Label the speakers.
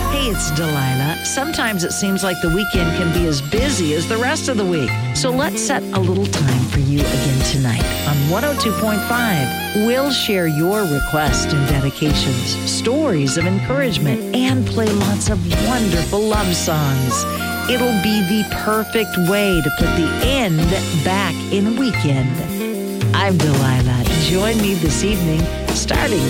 Speaker 1: Hey, it's Delilah. Sometimes it seems like the weekend can be as busy as the rest of the week. So let's set a little time for you again tonight on 102.5. We'll share your requests and dedications, stories of encouragement, and play lots of wonderful love songs. It'll be the perfect way to put the end back in weekend. I'm Delilah. Join me this evening, starting